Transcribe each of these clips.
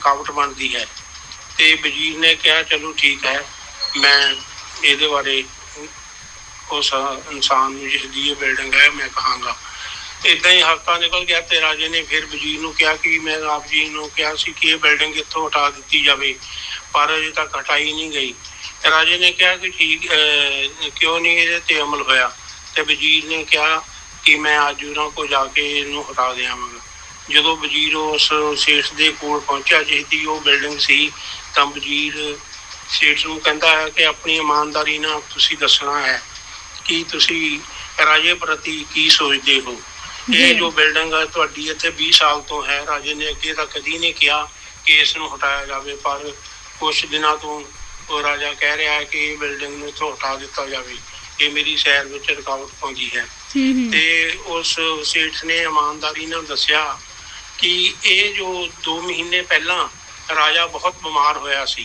ਰੁਕਾਵਟ ਬਣਦੀ ਹੈ। ਤੇ ਵਜ਼ੀਰ ਨੇ ਕਿਹਾ ਚਲੋ ਠੀਕ ਹੈ, ਮੈਂ ਇਹਦੇ ਬਾਰੇ ਉਸ ਇਨਸਾਨ ਨੂੰ ਜਿਸਦੀ ਇਹ ਬਿਲਡਿੰਗ ਹੈ ਮੈਂ ਕਹਾਂਗਾ। ਇੱਦਾਂ ਹੀ ਹਫ਼ਤਾ ਨਿਕਲ ਗਿਆ ਤੇ ਰਾਜੇ ਨੇ ਫਿਰ ਵਜ਼ੀਰ ਨੂੰ ਕਿਹਾ ਕਿ ਮੈਂ ਆਪ ਜੀ ਨੂੰ ਕਿਹਾ ਸੀ ਕਿ ਇਹ ਬਿਲਡਿੰਗ ਇੱਥੋਂ ਹਟਾ ਦਿੱਤੀ ਜਾਵੇ, ਪਰ ਅਜੇ ਤੱਕ ਹਟਾਈ ਨਹੀਂ ਗਈ। ਰਾਜੇ ਨੇ ਕਿਹਾ ਕਿ ਠੀਕ ਕਿਉਂ ਨਹੀਂ ਇਹਦੇ 'ਤੇ ਅਮਲ ਹੋਇਆ। ਤੇ ਵਜ਼ੀਰ ਨੇ ਕਿਹਾ ਕਿ ਮੈਂ ਅੱਜ ਉਹਨਾਂ ਕੋਲ ਜਾ ਕੇ ਇਹਨੂੰ ਹਟਾ ਦਿਆਂਗਾ। ਜਦੋਂ ਵਜ਼ੀਰ ਉਸ ਸੇਠ ਦੇ ਕੋਲ ਪਹੁੰਚਿਆ ਜਿਸਦੀ ਉਹ ਬਿਲਡਿੰਗ ਸੀ, ਤਾਂ ਵਜ਼ੀਰ ਸੇਠ ਨੂੰ ਕਹਿੰਦਾ ਹੈ ਕਿ ਆਪਣੀ ਇਮਾਨਦਾਰੀ ਨਾਲ ਤੁਸੀਂ ਦੱਸਣਾ ਹੈ ਕਿ ਤੁਸੀਂ ਰਾਜੇ ਪ੍ਰਤੀ ਕੀ ਸੋਚਦੇ ਹੋ। ਇਹ ਜੋ ਬਿਲਡਿੰਗ ਹੈ ਤੁਹਾਡੀ ਇੱਥੇ 20 ਸਾਲ ਤੋਂ ਹੈ। ਰਾਜੇ ਨੇ ਅੱਗੇ ਤਾਂ ਕਦੀ ਨਹੀਂ ਕਿਹਾ ਕਿ ਇਸ ਨੂੰ ਹਟਾਇਆ ਜਾਵੇ, ਪਰ ਕੁਛ ਦਿਨਾਂ ਤੋਂ ਉਹ ਰਾਜਾ ਕਹਿ ਰਿਹਾ ਹੈ ਕਿ ਇਹ ਬਿਲਡਿੰਗ ਨੂੰ ਇੱਥੋਂ ਹਟਾ ਦਿੱਤਾ ਜਾਵੇ, ਇਹ ਮੇਰੀ ਸੈਰ ਵਿੱਚ ਰੁਕਾਵਟ ਪਾਉਂਦੀ ਹੈ। ਤੇ ਉਸ ਸੇਠ ਨੇ ਇਮਾਨਦਾਰੀ ਨਾਲ ਦੱਸਿਆ ਕਿ ਇਹ ਜੋ 2 ਮਹੀਨੇ ਪਹਿਲਾਂ ਰਾਜਾ ਬਹੁਤ ਬਿਮਾਰ ਹੋਇਆ ਸੀ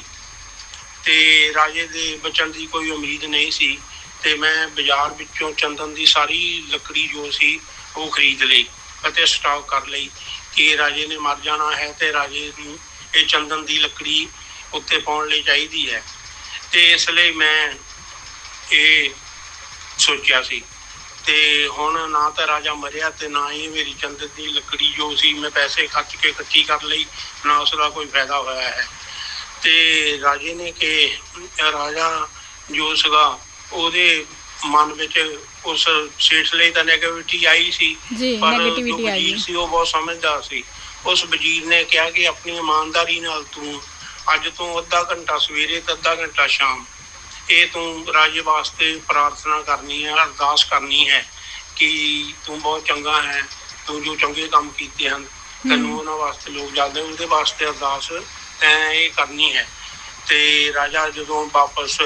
ਤੇ ਰਾਜੇ ਦੇ ਬਚਣ ਦੀ ਕੋਈ ਉਮੀਦ ਨਹੀਂ ਸੀ, ਤੇ ਮੈਂ ਬਾਜ਼ਾਰ ਵਿੱਚੋਂ ਚੰਦਨ ਦੀ ਸਾਰੀ ਲੱਕੜੀ ਜੋ ਸੀ ਉਹ ਖਰੀਦ ਲਈ ਅਤੇ ਸਟਾਕ ਕਰ ਲਈ ਕਿ ਰਾਜੇ ਨੇ ਮਰ ਜਾਣਾ ਹੈ ਤੇ ਰਾਜੇ ਨੂੰ ਇਹ ਚੰਦਨ ਦੀ ਲੱਕੜੀ ਉੱਤੇ ਪਾਉਣ ਲਈ ਚਾਹੀਦੀ ਹੈ। ਤੇ ਇਸ ਲਈ ਮੈਂ ਇਹ ਸੋਚਿਆ ਸੀ। ਤੇ ਹੁਣ ਨਾ ਤਾਂ ਰਾਜਾ ਮਰਿਆ ਤੇ ਨਾ ਹੀ ਮੇਰੀ ਚੰਦਨ ਦੀ ਲੱਕੜੀ ਜੋ ਸੀ ਮੈਂ ਪੈਸੇ ਖਰਚ ਕੇ ਇਕੱਠੀ ਕਰ ਲਈ, ਨਾ ਉਸਦਾ ਕੋਈ ਫਾਇਦਾ ਹੋਇਆ ਹੈ। ਤੇ ਰਾਜੇ ਨੇ ਕਿ ਰਾਜਾ ਜੋ ਸੀਗਾ ਉਹਦੇ ਮਨ ਵਿੱਚ ਉਸ ਸੇਠ ਲਈ ਤਾਂ ਨੈਗੇਟਿਵਿਟੀ ਆਈ ਸੀ, ਪਰ ਜੋ ਵਜ਼ੀਰ ਸੀ ਉਹ ਬਹੁਤ ਸਮਝਦਾਰ ਸੀ। ਉਸ ਵਜ਼ੀਰ ਨੇ ਕਿਹਾ ਕਿ ਆਪਣੀ ਇਮਾਨਦਾਰੀ ਨਾਲ ਤੂੰ ਅੱਜ ਤੋਂ ਅੱਧਾ ਘੰਟਾ ਸਵੇਰੇ ਤੇ ਅੱਧਾ ਘੰਟਾ ਸ਼ਾਮ ਇਹ ਤੂੰ ਰਾਜੇ ਵਾਸਤੇ ਪ੍ਰਾਰਥਨਾ ਕਰਨੀ ਹੈ, ਅਰਦਾਸ ਕਰਨੀ ਹੈ ਕਿ ਤੂੰ ਬਹੁਤ ਚੰਗਾ ਹੈ, ਤੂੰ ਜੋ ਚੰਗੇ ਕੰਮ ਕੀਤੇ ਹਨ ਤੈਨੂੰ ਉਹਨਾਂ ਵਾਸਤੇ ਲੋਕ ਜਾਂਦੇ, ਉਹਦੇ ਵਾਸਤੇ ਅਰਦਾਸ ਤੈਂ ਇਹ ਕਰਨੀ ਹੈ। ਤੇ ਰਾਜਾ ਜਦੋਂ ਵਾਪਸ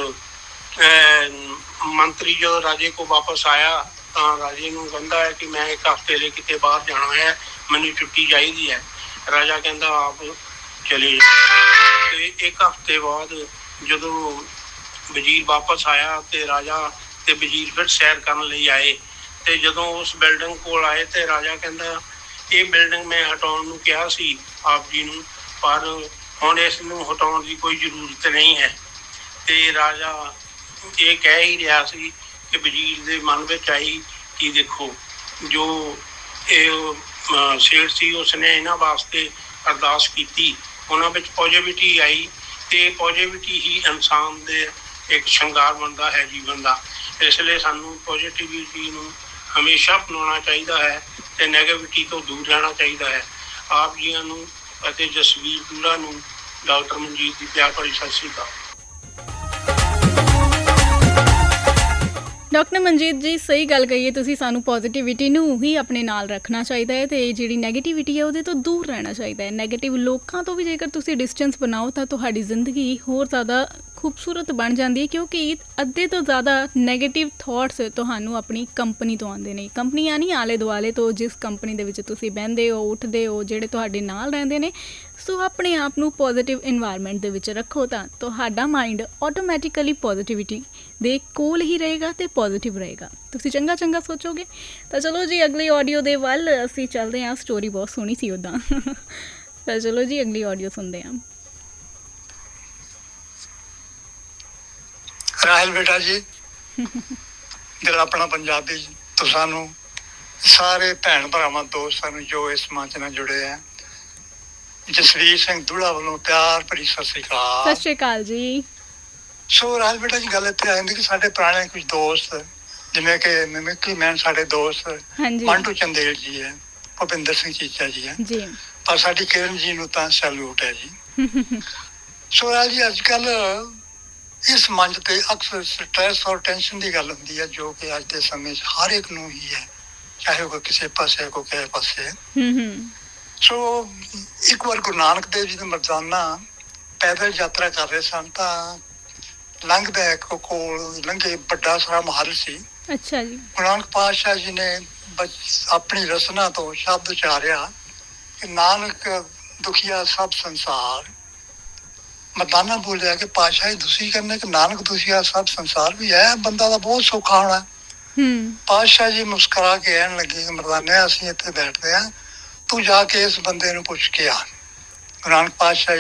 ਮੰਤਰੀ ਜਦੋਂ ਰਾਜੇ ਕੋਲ ਵਾਪਸ ਆਇਆ ਤਾਂ ਰਾਜੇ ਨੂੰ ਕਹਿੰਦਾ ਹੈ ਕਿ ਮੈਂ 1 ਹਫ਼ਤੇ ਲਈ ਕਿਤੇ ਬਾਹਰ ਜਾਣਾ ਹੈ, ਮੈਨੂੰ ਛੁੱਟੀ ਚਾਹੀਦੀ ਹੈ। ਰਾਜਾ ਕਹਿੰਦਾ ਆਪ ਚਲੇ ਜਾਓ। ਤੇ 1 ਹਫ਼ਤੇ ਬਾਅਦ ਜਦੋਂ ਵਜ਼ੀਰ ਵਾਪਸ ਆਇਆ ਤੇ ਰਾਜਾ ਤੇ ਵਜ਼ੀਰ ਫਿਰ ਸੈਰ ਕਰਨ ਲਈ ਆਏ। ਤੇ ਜਦੋਂ ਉਸ ਬਿਲਡਿੰਗ ਕੋਲ ਆਏ ਤੇ ਰਾਜਾ ਕਹਿੰਦਾ ਇਹ ਬਿਲਡਿੰਗ ਮੈਂ ਹਟਾਉਣ ਨੂੰ ਕਿਹਾ ਸੀ ਆਪ ਜੀ ਨੂੰ, ਪਰ ਹੁਣ ਇਸ ਨੂੰ ਹਟਾਉਣ ਦੀ ਕੋਈ ਜ਼ਰੂਰਤ ਨਹੀਂ ਹੈ। ਤੇ ਰਾਜਾ ਇਹ ਕਹਿ ਹੀ ਰਿਹਾ ਸੀ ਕਿ ਵਜ਼ੀਰ ਦੇ ਮਨ ਵਿੱਚ ਆਈ ਕਿ ਦੇਖੋ ਜੋ ਇਹ ਸੇਠ ਸੀ ਉਸਨੇ ਇਹਨਾਂ ਵਾਸਤੇ ਅਰਦਾਸ ਕੀਤੀ, ਉਹਨਾਂ ਵਿੱਚ ਪੋਜ਼ੀਟਿਵਿਟੀ ਆਈ ਤੇ ਪੋਜ਼ੀਟਿਵਿਟੀ ਹੀ ਇਨਸਾਨ ਦੇ ਇੱਕ ਸ਼ਿੰਗਾਰ ਬਣਦਾ ਹੈ ਜੀਵਨ ਦਾ। ਇਸ ਲਈ ਸਾਨੂੰ ਪੋਜ਼ੀਟਿਵਿਟੀ ਨੂੰ ਹਮੇਸ਼ਾ ਅਪਣਾਉਣਾ ਚਾਹੀਦਾ ਹੈ ਤੇ ਨੈਗੇਟਿਵਿਟੀ ਤੋਂ ਦੂਰ ਰਹਿਣਾ ਚਾਹੀਦਾ ਹੈ। ਆਪ ਜੀਆਂ ਨੂੰ ਅਤੇ ਜਸਵੀਰ ਦੂਰਾ ਨੂੰ ਡਾਕਟਰ ਮਨਜੀਤ ਦੀ ਪਿਆਰ ਭਰੀ ਸਤਿ ਸ਼੍ਰੀ ਅਕਾਲ। ਡਾਕਟਰ ਮਨਜੀਤ ਜੀ, ਸਹੀ ਗੱਲ ਕਹੀਏ ਤੁਸੀਂ, ਸਾਨੂੰ ਪੋਜ਼ੀਟਿਵਿਟੀ ਨੂੰ ਹੀ ਆਪਣੇ ਨਾਲ ਰੱਖਣਾ ਚਾਹੀਦਾ ਹੈ ਅਤੇ ਜਿਹੜੀ ਨੈਗੇਟਿਵਿਟੀ ਹੈ ਉਹਦੇ ਤੋਂ ਦੂਰ ਰਹਿਣਾ ਚਾਹੀਦਾ ਹੈ। ਨੈਗੇਟਿਵ ਲੋਕਾਂ ਤੋਂ ਵੀ ਜੇਕਰ ਤੁਸੀਂ ਡਿਸਟੈਂਸ ਬਣਾਓ ਤਾਂ ਤੁਹਾਡੀ ਜ਼ਿੰਦਗੀ ਹੋਰ ਜ਼ਿਆਦਾ ਖੂਬਸੂਰਤ ਬਣ ਜਾਂਦੀ ਹੈ, ਕਿਉਂਕਿ ਅੱਧੇ ਤੋਂ ਜ਼ਿਆਦਾ ਨੈਗੇਟਿਵ ਥੋਟਸ ਤੁਹਾਨੂੰ ਆਪਣੀ ਕੰਪਨੀ ਤੋਂ ਆਉਂਦੇ ਨੇ। ਕੰਪਨੀ ਯਾਨੀ ਆਲੇ ਦੁਆਲੇ ਤੋਂ, ਜਿਸ ਕੰਪਨੀ ਦੇ ਵਿੱਚ ਤੁਸੀਂ ਬਹਿੰਦੇ ਹੋ, ਉੱਠਦੇ ਹੋ, ਜਿਹੜੇ ਤੁਹਾਡੇ ਨਾਲ ਰਹਿੰਦੇ ਨੇ। ਸੋ ਆਪਣੇ ਆਪ ਨੂੰ ਪੋਜ਼ੀਟਿਵ ਇਨਵਾਇਰਮੈਂਟ ਦੇ ਵਿੱਚ ਰੱਖੋ ਤਾਂ ਤੁਹਾਡਾ ਮਾਇੰਡ ਆਟੋਮੈਟਿਕਲੀ ਪੋਜ਼ੀਟਿਵਿਟੀ ਦੇ ਕੋਲ ਹੀ ਰਹੇਗਾ ਅਤੇ ਪੋਜ਼ੀਟਿਵ ਰਹੇਗਾ। ਤੁਸੀਂ ਚੰਗਾ ਚੰਗਾ ਸੋਚੋਗੇ। ਤਾਂ ਚਲੋ ਜੀ, ਅਗਲੀ ਆਡੀਓ ਦੇ ਵੱਲ ਅਸੀਂ ਚੱਲਦੇ ਹਾਂ। ਸਟੋਰੀ ਬਹੁਤ ਸੋਹਣੀ ਸੀ ਉੱਦਾਂ। ਤਾਂ ਚਲੋ ਜੀ, ਅਗਲੀ ਆਡੀਓ ਸੁਣਦੇ ਹਾਂ। ਰਾਹੁਲ ਬੇਟਾ ਜੀ, ਦਿਲ ਆਪਣਾ ਪੰਜਾਬੀ ਤੋਂ ਸਾਨੂੰ ਸਾਰੇ ਭੈਣ ਭਰਾਵਾਂ ਦੋਸਤਾਂ ਨੂੰ ਜੋ ਇਸ ਮੰਚ ਨਾਲ ਜੁੜੇ ਆ, ਜਸਵੀਰ ਸਿੰਘ ਦੂੜਾ ਵੱਲੋਂ ਪਿਆਰ ਭਰੀ ਸਤਿ ਸ਼੍ਰੀ ਅਕਾਲ। ਸਤਿ ਸ਼੍ਰੀ ਅਕਾਲ ਜੀ। ਸੋ ਰਾਹੁਲ ਬੇਟਾ ਜੀ, ਗੱਲ ਇੱਥੇ ਆ ਜਾਂਦੀ ਕਿ ਸਾਡੇ ਪੁਰਾਣੇ ਕੁਝ ਦੋਸਤ, ਜਿਵੇਂ ਕਿ ਮਿਮਿਕਰੀ ਮੈਨ ਸਾਡੇ ਦੋਸਤ ਮੰਟੂ ਚੰਦੇਲ ਜੀ ਹੈ, ਭੁਪਿੰਦਰ ਸਿੰਘ ਚੀਚਾ ਜੀ ਹੈ, ਪਰ ਸਾਡੀ ਕਿਰਨ ਜੀ ਨੂੰ ਤਾਂ ਸੈਲੂਟ ਹੈ ਜੀ। ਸੋ ਰਾਹੁਲ ਜੀ, ਅੱਜ ਕੱਲ੍ਹ ਇਸ ਮੰਚ ਤੇ ਅਕਸਰ ਸਟ੍ਰੈਸ ਔਰ ਟੈਨਸ਼ਨ ਦੀ ਗੱਲ ਹੁੰਦੀ ਹੈ, ਜੋ ਕਿ ਅੱਜ ਦੇ ਸਮੇਂ 'ਚ ਹਰ ਇੱਕ ਨੂੰ ਹੀ ਹੈ, ਚਾਹੇ ਉਹ ਕਿਸੇ ਪਾਸੇ ਕੋਈ ਕਿਸੇ ਪਾਸੇ। ਸੋ ਇੱਕ ਵਾਰ ਗੁਰੂ ਨਾਨਕ ਦੇਵ ਜੀ ਦੇ ਮਰਦਾਨਾ ਪੈਦਲ ਯਾਤਰਾ ਕਰ ਰਹੇ ਸਨ ਤਾਂ ਲੰਘਦਾ ਇੱਕ ਕੋਲ ਲੰਘੇ ਵੱਡਾ ਸਾਰਾ ਮਹੱਲ ਸੀ। ਅੱਛਾ ਜੀ। ਗੁਰੂ ਨਾਨਕ ਪਾਤਸ਼ਾਹ ਜੀ ਨੇ ਆਪਣੀ ਰਸਨਾ ਤੋਂ ਸ਼ਬਦ ਉਚਾਰਿਆ ਕਿ ਨਾਨਕ ਦੁਖੀਆ ਸਭ ਸੰਸਾਰ। ਮਰਦਾਨਾ ਬੋਲਿਆ ਕਿ ਪਾਤਸ਼ਾਹ ਜੀ ਤੁਸੀਂ ਕਹਿੰਦੇ ਕਿ ਨਾਨਕ ਦੁਖੀਆ ਸਭ ਸੰਸਾਰ, ਵੀ ਹੈ ਬੰਦਾ ਤਾਂ ਬਹੁਤ ਸੌਖਾ ਹੋਣਾ। ਪਾਤਸ਼ਾਹ ਜੀ ਮੁਸਕਰਾ ਕੇ ਕਹਿਣ ਲੱਗੇ ਕਿ ਮਰਦਾਨੇ ਅਸੀਂ ਇੱਥੇ ਬੈਠਦੇ ਹਾਂ, ਤੂੰ ਜਾ ਕੇ ਇਸ ਬੰਦੇ ਨੂੰ ਪੁੱਛ ਕੇ ਆ। ਗੁਰੂ ਨਾਨਕ ਪਾਤਸ਼ਾਹ